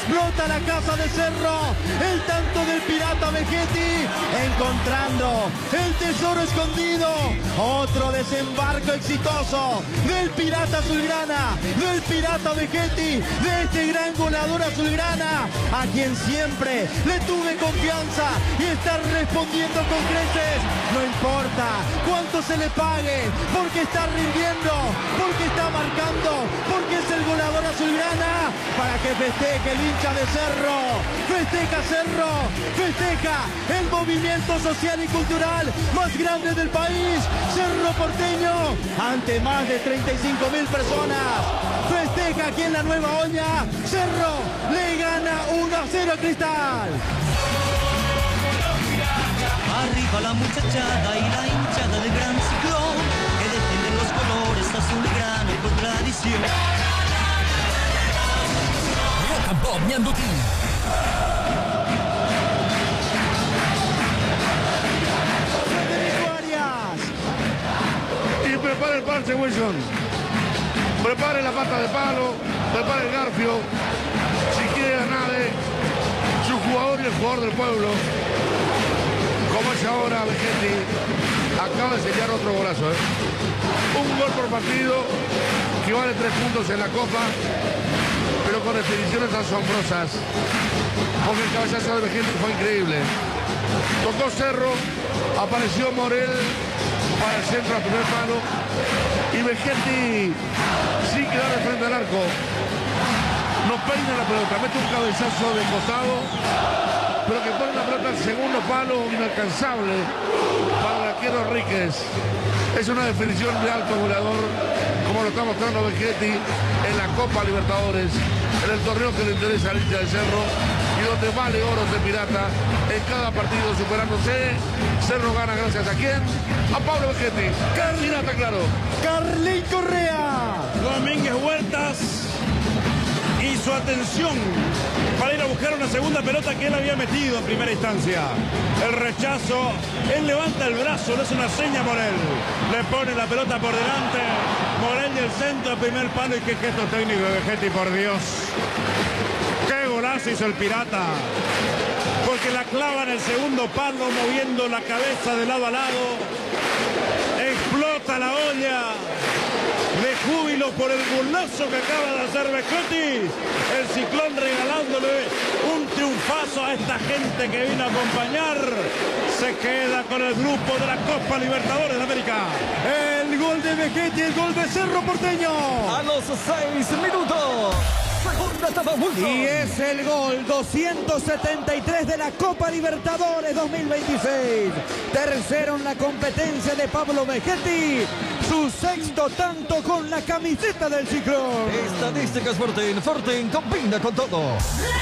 explota la casa de Cerro, el tanto del pirata Vegetti, encontrando el tesoro escondido, otro desembarco exitoso del pirata azulgrana, del pirata Vegetti, de este gran goleador azulgrana, a quien siempre le tuve confianza y está respondiendo con creces, no importa cuánto se le pague, porque está rindiendo, porque está marcando, porque es el goleador azulgrana, para que festeje el hincha de Cerro, festeja Cerro, festeja el movimiento social y cultural más grande del país, Cerro Porteño, ante más de 35.000 personas, festeja aquí en la Nueva Olla, Cerro le gana 1-0 a Cristal. Arriba la muchachada y la hinchada del gran Ciclón, que defienden los colores azulgrana por tradición. Rock and Pop Ñandutí. Y prepara el parche, Wilson. Prepare la pata de palo, prepare el garfio. Si quiere ganar su jugador y el jugador del pueblo. Como es ahora, Vegetti acaba de sellar otro golazo. Un gol por partido que vale 3 puntos en la Copa, pero con definiciones asombrosas. Porque el cabezazo de Vegetti fue increíble. Tocó Cerro, apareció Morel para el centro al primer palo y Vegetti sin quedar de frente al arco. No peina la pelota, mete un cabezazo de costado, pero que pone la pelota al segundo palo, inalcanzable para el arquero Enríquez. Es una definición de alto goleador, como lo está mostrando Vegetti en la Copa Libertadores, en el torneo que le interesa al hincha de Cerro y donde vale oro de pirata en cada partido superándose. Cerro gana gracias a quién? A Pablo Vegetti. Pirata, claro. Carlín Correa. Domínguez Huertas y su atención para ir a buscar una segunda pelota que él había metido en primera instancia. El rechazo, él levanta el brazo, le hace una seña a Morel, le pone la pelota por delante, Morel y el centro, primer palo, y qué gesto técnico de Vegetti, por Dios. Qué golazo hizo el pirata, porque la clava en el segundo palo, moviendo la cabeza de lado a lado, explota la olla de júbilo por el golazo que acaba de hacer Vegetti. El Ciclón regalándole un triunfazo a esta gente que vino a acompañar. Se queda con el grupo de la Copa Libertadores de América. El gol de Vegetti, el gol de Cerro Porteño. A los 6 minutos. Segunda etapa, Wilson. Y es el gol 273 de la Copa Libertadores 2026. Tercero en la competencia de Pablo Vegetti. Su sexto tanto con la camiseta del Ciclón. Estadísticas Fortín. Fortín combina con todo.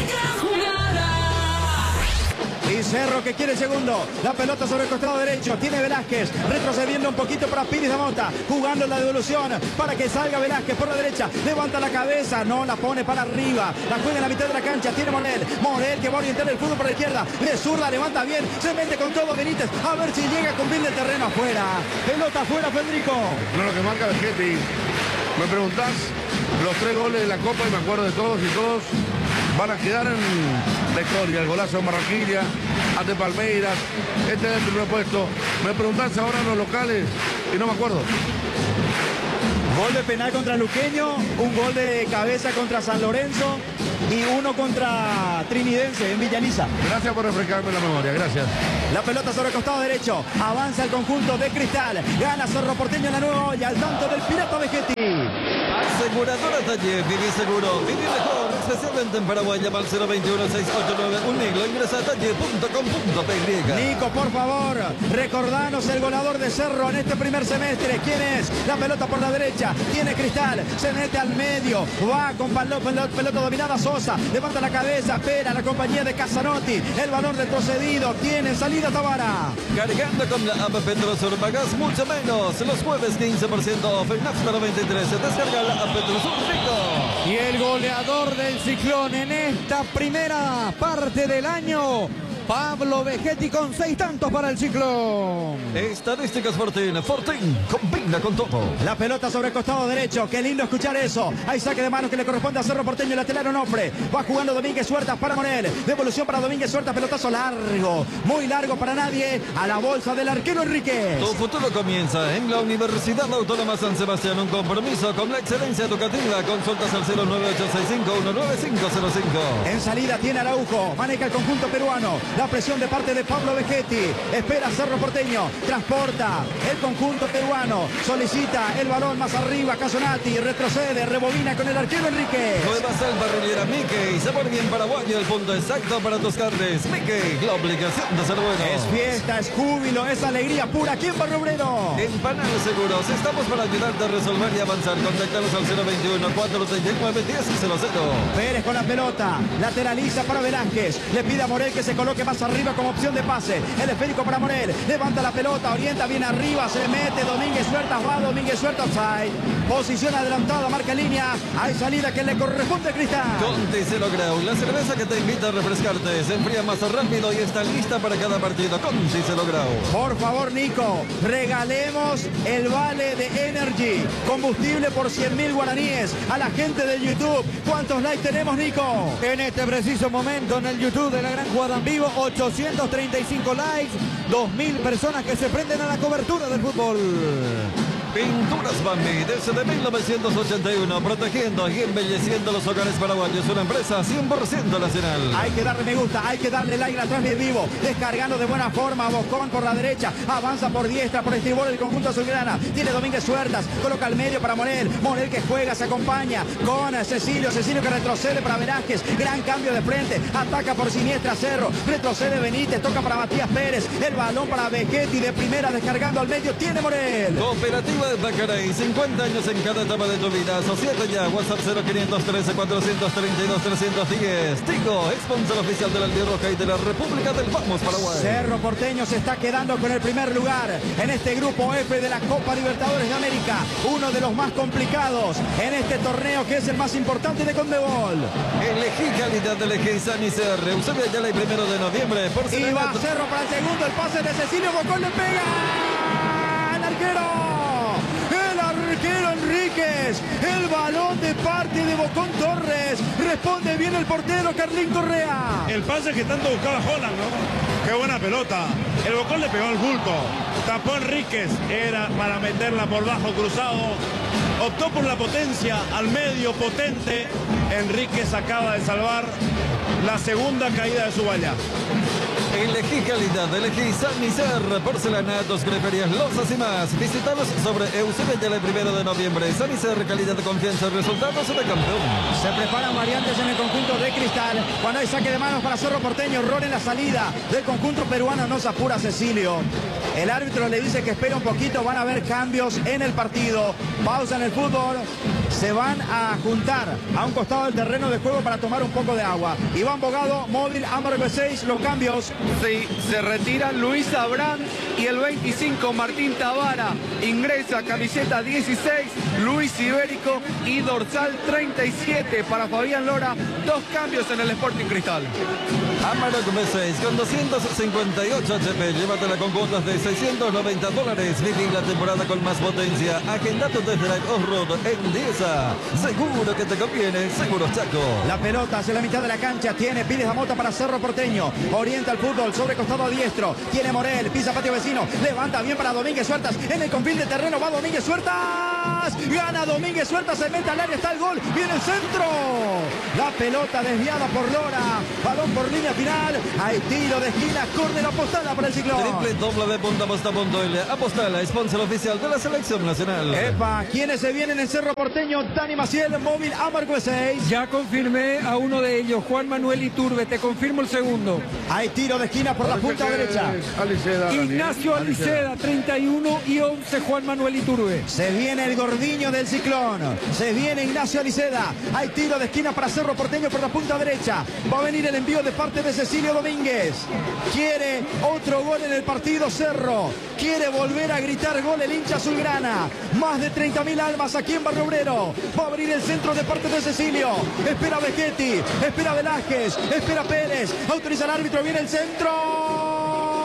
Y Cerro que quiere el segundo. La pelota sobre el costado derecho. Tiene Velázquez. Retrocediendo un poquito para Pires Mota. Jugando la devolución para que salga Velázquez por la derecha. Levanta la cabeza. No la pone para arriba. La juega en la mitad de la cancha. Tiene Morel. Morel que va a orientar el fútbol por la izquierda. De zurda. Levanta bien. Se mete con todo Benítez. A ver si llega con bien de terreno afuera. Pelota afuera, Federico. No, lo que marca Vegetti. Me preguntás los 3 goles de la Copa y me acuerdo de todos y todos van a quedar en la historia. El golazo en Barranquilla, ante Palmeiras, este es el primer puesto. Me preguntás ahora los locales y no me acuerdo. Gol de penal contra Luqueño, un gol de cabeza contra San Lorenzo y uno contra Trinidense en Villaliza. Gracias por refrescarme la memoria, gracias. La pelota sobre el costado derecho, avanza el conjunto de Cristal, gana Cerro Porteño en la Nueva Olla, al tanto del pirata Vegetti. Aseguradora Taller, viví seguro, viví mejor, especialmente en Paraguay, llama al 021-689 Uniglo, ingresa a taller.com.py. Nico, por favor, recordanos el goleador de Cerro en este primer semestre. ¿Quién es? La pelota por la derecha, tiene Cristal, se mete al medio, va con pelota dominada Sosa, levanta la cabeza, espera la compañía de Casanotti, el balón retrocedido, tiene salida Tabara. Cargando con la app Petrosur, pagas mucho menos. Los jueves 15% off en Nafta 93. Descarga la app Petrosur Rico. Y el goleador del Ciclón en esta primera parte del año Pablo Vegetti con 6 tantos para el Ciclón. Estadísticas Fortín. Fortín combina con todo. La pelota sobre el costado derecho. Qué lindo escuchar eso. Hay saque de manos que le corresponde a Cerro Porteño. Lateral Onofre. Va jugando Domínguez Huertas para Morel. Devolución para Domínguez Huertas. Pelotazo largo. Muy largo para nadie. A la bolsa del arquero Enríquez. Tu futuro comienza en la Universidad Autónoma San Sebastián. Un compromiso con la excelencia educativa. Consultas al 09865-19505. En salida tiene Araujo. Maneja el conjunto peruano. La presión de parte de Pablo Vegetti. Espera Cerro Porteño. Transporta el conjunto peruano. Solicita el balón más arriba. Casonati. Retrocede. Rebobina con el arquero Enríquez. Nueva Selva Riviera Mickey. Sabor bien paraguayo. El punto exacto para tus carnes. Mickey. La obligación de ser bueno. Es fiesta, es júbilo, es alegría pura aquí en Barrio Obrero. En Panal Seguros estamos para ayudarte a resolver y avanzar. Contactanos al 021-439-1000. Pérez con la pelota. Lateraliza para Velázquez. Le pide a Morel que se coloque más arriba como opción de pase. El esférico para Morel. Levanta la pelota, orienta bien arriba. Se mete Domínguez Huertas. Va Domínguez Huertas. Offside. Posición adelantada, marca línea. Hay salida que le corresponde a Cristal. Conti Cielo Grau, la cerveza que te invita a refrescarte. Se enfría más rápido y está lista para cada partido. Conti Cielo Grau. Por favor, Nico, regalemos el vale de Energy. Combustible por 100.000 guaraníes a la gente de YouTube. ¿Cuántos likes tenemos, Nico? En este preciso momento en el YouTube de La Gran Jugada en Vivo, 835 likes, 2.000 personas que se prenden a la cobertura del fútbol. Pinturas Bambi, desde 1981, protegiendo y embelleciendo los hogares paraguayos. Una empresa 100% nacional. Hay que darle me gusta, hay que darle like a la transmisión vivo. Descargando de buena forma, Bocón por la derecha, avanza por diestra, por estribor el conjunto azulgrana. Tiene Domínguez Huertas, coloca al medio para Morel. Morel que juega, se acompaña con Cecilio. Cecilio que retrocede para Velázquez. Gran cambio de frente, ataca por siniestra Cerro. Retrocede Benítez, toca para Matías Pérez. El balón para Vegetti de primera, descargando al medio. Tiene Morel. Cooperativa de Bacaray, 50 años en cada etapa de tu vida. Asociate ya, WhatsApp 0513-432-310. Tigo, sponsor oficial de la Albirroja y de la República del Vamos Paraguay. Cerro Porteño se está quedando con el primer lugar en este grupo F de la Copa Libertadores de América. Uno de los más complicados en este torneo que es el más importante de Conmebol. Elegí calidad, elegí San Isidro. Eusebio Ayala y 1 de noviembre. Por Y va Cerro para el segundo, el pase de Cecilio Bocón, le pega al arquero. Arquero Enríquez, el balón de parte de Bocón Torres, responde bien el portero Carlín Correa. El pase que tanto buscaba Holland, ¿no? Qué buena pelota. El Bocón le pegó al bulto. Tapó Enríquez, era para meterla por bajo cruzado. Optó por la potencia, al medio potente. Enríquez acaba de salvar la segunda caída de su valla. Elegí calidad, elegí San Isidro, porcelanatos, griferías, losas y más. Visítanos sobre Eusebio Ayala el 1 de noviembre. San Isidro, calidad de confianza, resultados de campeón. Se preparan variantes en el conjunto de Cristal. Cuando hay saque de manos para Cerro Porteño, error en la salida del conjunto peruano, no se apura Cecilio. El árbitro le dice que espera un poquito, van a haber cambios en el partido. Pausa en el fútbol. Se van a juntar a un costado del terreno de juego para tomar un poco de agua. Iván Bogado, Móvil, Ámbar B6, los cambios. Sí, se retiran Luis Abrán y el 25 Martín Tavara. Ingresa camiseta 16, Luis Ibérico y dorsal 37 para Fabián Lora. 2 cambios en el Sporting Cristal. Amarok B6 con 258 HP. Llévatela con cuotas de $690. Viví la temporada con más potencia. Agenda tu test drive off-road en Diesa. Seguro que te conviene. Seguro Chaco. La pelota hacia la mitad de la cancha. Tiene Piles Damota para Cerro Porteño. Orienta el fútbol sobre costado a diestro. Tiene Morel. Pisa patio vecino. Levanta bien para Domínguez Huertas. En el confín de terreno va Domínguez Huertas. Gana Domínguez Huertas. Se mete al área. Está el gol. Viene el centro. La pelota desviada por Lora. Balón por línea final. Hay tiro de esquina. Córner apostada para el Ciclón. www.aposta.l. Apostala, sponsor oficial de la selección nacional. Epa, ¿quiénes se vienen en Cerro Porteño? Dani Maciel, Móvil, Amargo 6. Ya confirmé a uno de ellos, Juan Manuel Iturbe. Te confirmo el segundo. Hay tiro de esquina por la punta derecha. Aliceda, Ignacio Aliceda, 31 y 11, Juan Manuel Iturbe. Se viene el gordiño del Ciclón. Se viene Ignacio Aliceda. Hay tiro de esquina para Cerro Porteño por la punta derecha. Va a venir el envío de parte de Cecilio Domínguez. Quiere otro gol en el partido Cerro. Quiere volver a gritar gol el hincha azulgrana. Más de 30.000 almas aquí en Barrio Obrero. Va a abrir el centro de parte de Cecilio. Espera Vegetti. Espera Velázquez. Espera Pérez. Autoriza el árbitro. Viene el centro.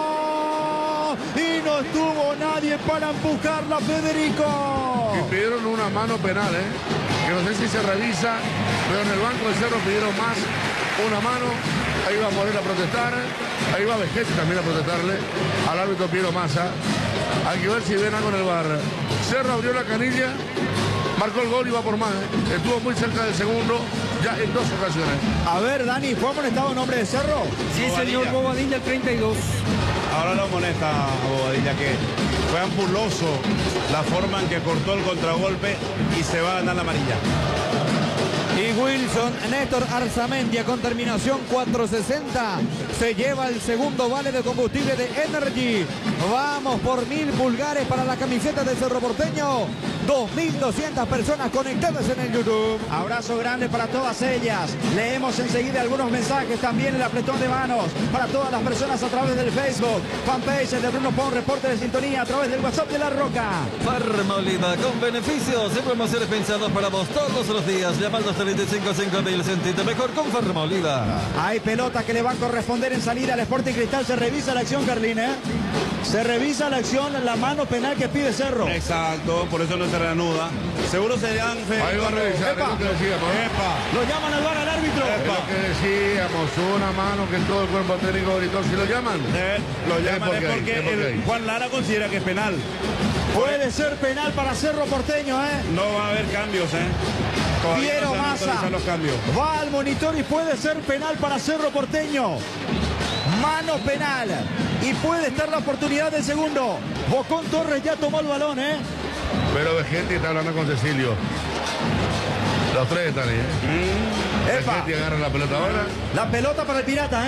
Y no estuvo nadie para empujarla, Federico. Y pidieron una mano penal, que no sé si se revisa, pero en el banco de Cerro pidieron más una mano. Ahí va Morel a protestar, ahí va Vegetti también a protestarle al árbitro Piero Massa. Hay que ver si ven algo en el bar. Cerro abrió la canilla, marcó el gol y va por más. Estuvo muy cerca del segundo, ya en 2 ocasiones. A ver, Dani, ¿fue amonestado en nombre de Cerro? Sí, señor Bobadilla, el 32. Ahora lo amonesta a Bobadilla, que fue ampuloso la forma en que cortó el contragolpe y se va a ganar la amarilla. Y Wilson Néstor Arzamendia con terminación 460 se lleva el segundo vale de combustible de Energy. Vamos por 1000 pulgares para la camiseta de Cerro Porteño. 2.200 personas conectadas en el YouTube. Abrazo grande para todas ellas. Leemos enseguida algunos mensajes también en el apretón de manos para todas las personas a través del Facebook, fanpage de Bruno Pon, reporte de sintonía a través del WhatsApp de La Roca. Farmoliva con beneficios y promociones pensados para vos todos los días. Llamando hasta 25.000 sentite mejor con Farmoliva. Hay pelota que le va a corresponder en salida al Sporting Cristal. Se revisa la acción, Carlín, Se revisa la acción, la mano penal que pide Cerro. Exacto, por eso no se reanuda. Seguro se dan... Ahí va a revisar, es lo que decíamos. Lo llaman al bar al árbitro. Es lo que decíamos, una mano que todo el cuerpo técnico gritó. Si lo llaman, lo llaman porque Juan Lara considera que es penal. Puede ser penal para Cerro Porteño, No va a haber cambios, Piero Massa va al monitor y puede ser penal para Cerro Porteño. Mano penal. Y puede estar la oportunidad del segundo. Bocón Torres ya tomó el balón, Pero Vegetti está hablando con Cecilio. Los tres están ahí, Vegetti agarra la pelota ahora. La pelota para el Pirata,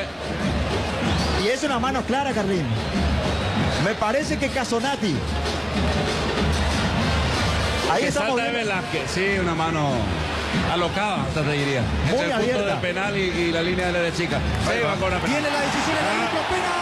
Y es una mano clara, Carlín. Me parece que Casonati. Ahí estamos viendo. Velázquez, sí, una mano alocada, hasta te diría. Muy entre el punto abierta. del penal y la línea de la derecha. Se va con la penal. Viene la decisión del árbitro.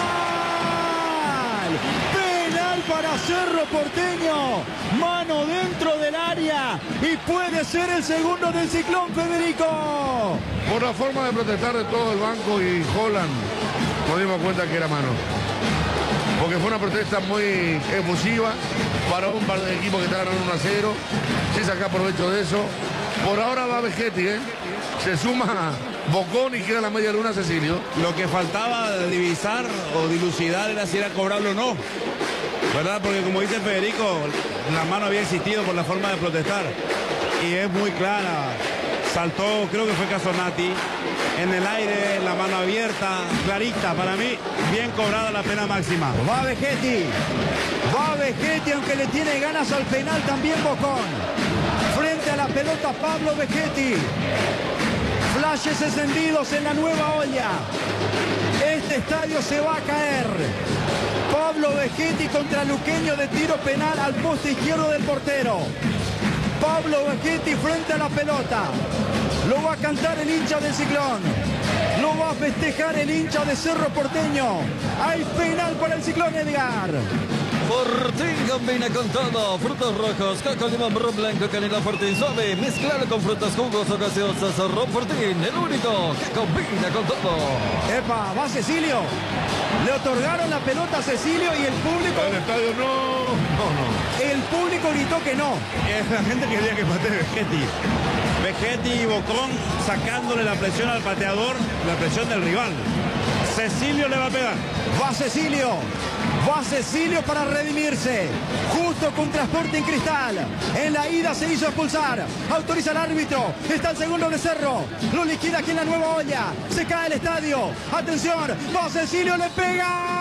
¡Penal! Penal para Cerro Porteño. Mano dentro del área. Y puede ser el segundo del Ciclón, Federico. Por la forma de protestar de todo el banco y Holland, nos dimos cuenta que era mano. Porque fue una protesta muy efusiva para un par de equipos que estaban ganando 1-0. Se saca provecho de eso. Por ahora va Vegetti, Se suma Bocón y queda la media luna Cecilio. Lo que faltaba divisar o dilucidar era si era cobrable o no. ¿Verdad? Porque como dice Federico, la mano había existido por la forma de protestar. Y es muy clara. Saltó, creo que fue Casonati. En el aire, la mano abierta, clarita. Para mí, bien cobrada la pena máxima. Va Vegetti, aunque le tiene ganas al penal también Bocón. Frente a la pelota Pablo Vegetti. Flashes encendidos en la nueva olla. Este estadio se va a caer. Pablo Vegetti contra Luqueño de tiro penal al poste izquierdo del portero. Pablo Vegetti frente a la pelota. Lo va a cantar el hincha del Ciclón. Lo va a festejar el hincha de Cerro Porteño. Hay penal para el Ciclón, Edgar. Fortín combina con todo. Frutos rojos, coco, limón, ron blanco, canela Fortín suave. Mezclado con frutas, jugos o gaseosas. Ron Fortín, el único que combina con todo. Epa, va Cecilio. Le otorgaron la pelota a Cecilio y el público... El estadio no. El público gritó que no. La gente quería que patee Vegetti. Vegetti y Bocón sacándole la presión al pateador, la presión del rival. Cecilio le va a pegar. Va Cecilio. Va Cecilio para redimirse. Justo contra Sporting Cristal. En la ida se hizo expulsar. Autoriza el árbitro. Está el segundo de Cerro. Lo liquida aquí en la nueva olla. Se cae el estadio. Atención. Va Cecilio, le pega.